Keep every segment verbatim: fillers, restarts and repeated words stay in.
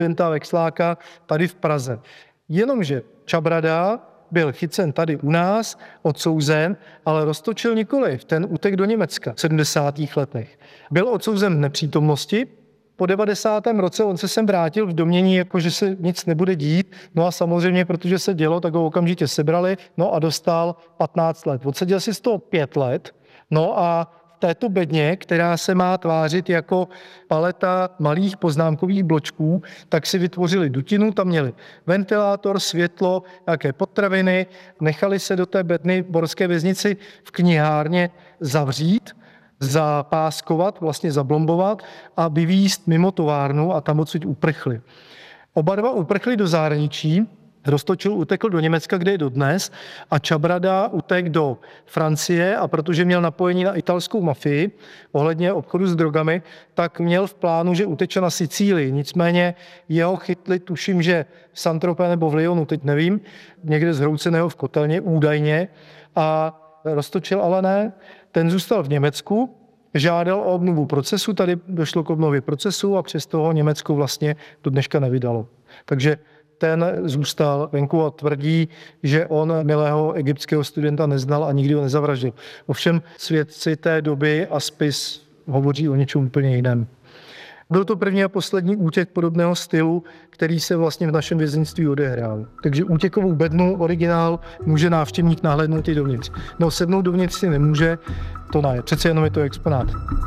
studenta Vexláka tady v Praze. Jenomže Čabrada byl chycen tady u nás, odsouzen, ale Roztočil nikoliv. Ten utek do Německa v sedmdesátých letech. Byl odsouzen v nepřítomnosti. Po devadesátém roce on se sem vrátil v domnění, jako že se nic nebude dít. No a samozřejmě, protože se dělo, tak ho okamžitě sebrali. No a dostal patnáct let. Odseděl si z toho pět let. No a v této bedně, která se má tvářit jako paleta malých poznámkových bločků, tak si vytvořili dutinu, tam měli ventilátor, světlo, nějaké potraviny, nechali se do té bedny v Borské věznici v knihárně zavřít, zapáskovat, vlastně zablombovat a vyvízt mimo továrnu a tam odsud uprchli. Oba dva uprchli do zahraničí, Roztočil utekl do Německa, kde je dodnes, a Čabrada utekl do Francie a protože měl napojení na italskou mafii ohledně obchodu s drogami, tak měl v plánu, že uteče na Sicílii. Nicméně jeho chytli, tuším, že v Saint-Tropez nebo v Lyonu, teď nevím, někde zhrouceného v kotelně, údajně, a Roztočil ale ne. Ten zůstal v Německu, žádal o obnovu procesu, tady došlo k obnově procesu a přesto ho Německo vlastně do dneška nevydalo. Takže ten zůstal venku a tvrdí, že on milého egyptského studenta neznal a nikdy ho nezavraždil. Ovšem svědci té doby a spis hovoří o něčem úplně jiném. Byl to první a poslední útěk podobného stylu, který se vlastně v našem vězeňství odehrál. Takže útěkovou bednu, originál, může návštěvník nahlédnout i dovnitř. No, sednout dovnitř si nemůže, to ne, přece jenom je to exponát.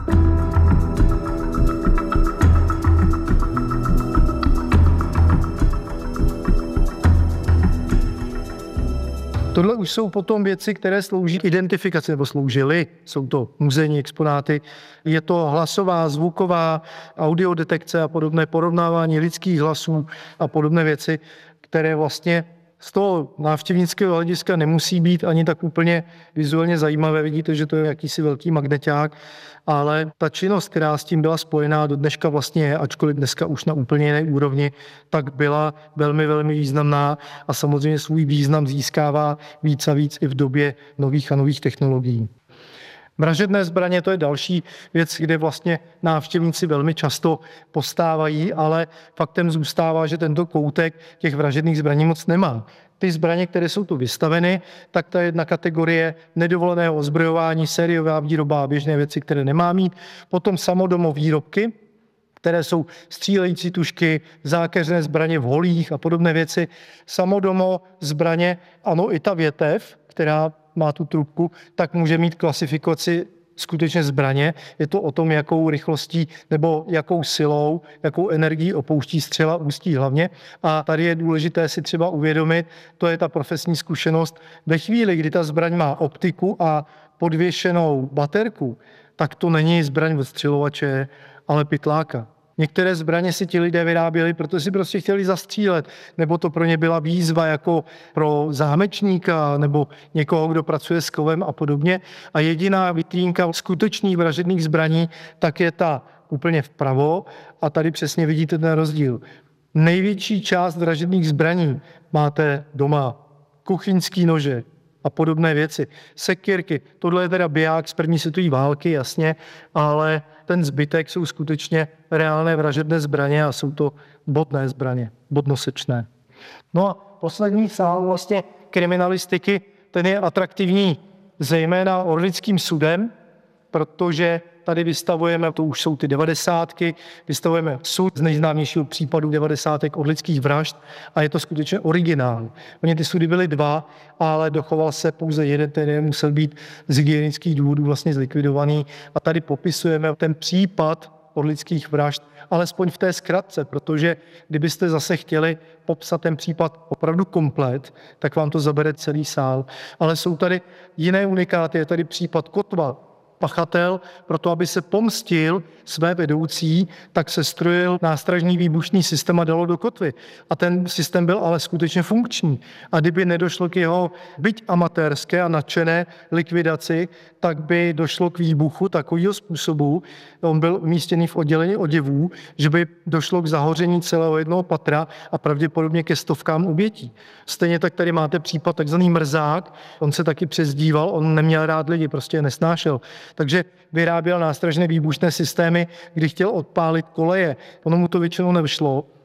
Tohle už jsou potom věci, které slouží k identifikaci, nebo sloužily. Jsou to muzejní exponáty. Je to hlasová, zvuková, audiodetekce a podobné porovnávání lidských hlasů a podobné věci, které vlastně z toho návštěvnického hlediska nemusí být ani tak úplně vizuálně zajímavé. Vidíte, že to je jakýsi velký magneťák, ale ta činnost, která s tím byla spojená, do dneška vlastně je, ačkoliv dneska už na úplně jiné úrovni, tak byla velmi, velmi významná a samozřejmě svůj význam získává víc a víc i v době nových a nových technologií. Vražedné zbraně, to je další věc, kde vlastně návštěvníci velmi často postávají, ale faktem zůstává, že tento koutek těch vražedných zbraní moc nemá. Ty zbraně, které jsou tu vystaveny, tak ta jedna kategorie nedovoleného ozbrojování, sériová výroba a běžné věci, které nemá mít. Potom samodomo výrobky, které jsou střílející tužky, zákeřné zbraně v holích a podobné věci. Samodomo zbraně, ano, i ta větev, která má tu trubku, tak může mít klasifikaci skutečně zbraně. Je to o tom, jakou rychlostí nebo jakou silou, jakou energií opouští střela ústí hlavně. A tady je důležité si třeba uvědomit, to je ta profesní zkušenost, ve chvíli, kdy ta zbraň má optiku a podvěšenou baterku, tak to není zbraň odstřelovače, ale pytláka. Některé zbraně si ti lidé vyráběli, protože si prostě chtěli zastřílet, nebo to pro ně byla výzva jako pro zámečníka nebo někoho, kdo pracuje s kovem a podobně. A jediná vitrínka skutečných vražedných zbraní, tak je ta úplně vpravo a tady přesně vidíte ten rozdíl. Největší část vražedných zbraní máte doma. Kuchyňský nože a podobné věci. Sekírky, tohle je teda biják z první světové války, jasně, ale ten zbytek jsou skutečně reálné vražedné zbraně a jsou to bodné zbraně, bodnosečné. No a poslední sál vlastně kriminalistiky, ten je atraktivní zejména Orlickým sudem, protože tady vystavujeme, to už jsou ty devadesátky, vystavujeme sud z nejznámějšího případu devadesátek orlických vražd a je to skutečně originál. Oni ty sudy byly dva, ale dochoval se pouze jeden, ten musel být z hygienických důvodů vlastně zlikvidovaný a tady popisujeme ten případ orlických vražd, alespoň v té zkratce, protože kdybyste zase chtěli popsat ten případ opravdu komplet, tak vám to zabere celý sál. Ale jsou tady jiné unikáty, je tady případ Kotva. Pachatel, proto aby se pomstil své vedoucí, tak se strojil nástražný výbušný systém a dalo do kotvy. A ten systém byl ale skutečně funkční. A kdyby nedošlo k jeho byť amatérské a nadšené likvidaci, tak by došlo k výbuchu takového způsobu, on byl umístěný v oddělení oděvů, že by došlo k zahoření celého jednoho patra a pravděpodobně ke stovkám obětí. Stejně tak tady máte případ takzvaný Mrzák, on se taky přezdíval, on neměl rád lidi, prostě je nesnášel. Takže vyráběl nástražné výbušné systémy, kdy chtěl odpálit koleje. Ono mu to většinou nevyšlo,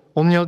On měl